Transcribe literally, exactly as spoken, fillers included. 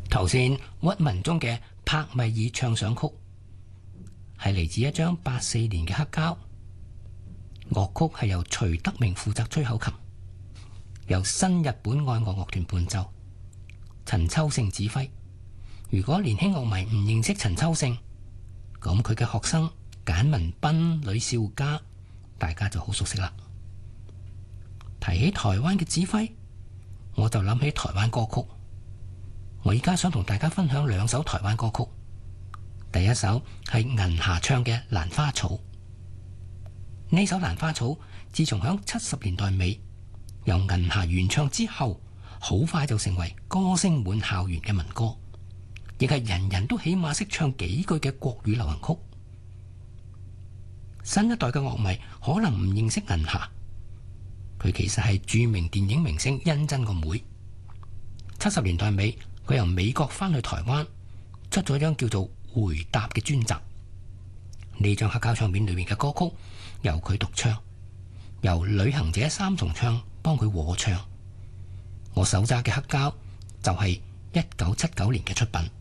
頭先屈文中嘅帕米爾暢想曲係嚟自一張八四年嘅黑膠，樂曲係由徐德明負責吹口琴，由新日本愛樂樂團伴奏，陳秋勝指揮。如果年輕樂迷唔認識陳秋勝，咁佢嘅學生簡文彬、呂少嘉，大家就好熟悉啦。提起台灣嘅指揮，我就諗起台灣歌曲。我而家想同大家分享兩首台灣歌曲。第一首係銀霞唱嘅《蘭花草》。呢首《蘭花草》自從響七十年代尾由銀霞原唱之後，好快就成為歌聲滿校園嘅民歌，亦係人人都起碼識唱幾句嘅國語流行曲。新一代嘅樂迷可能唔認識銀霞，佢其實係著名電影明星甄珍個妹。七十年代尾，佢由美國翻去台灣，出咗張叫做《回答》嘅專輯。呢張黑膠唱片裏面嘅歌曲由佢獨唱，由旅行者三重唱幫佢和唱。我手揸嘅黑膠就係一九七九年嘅出品。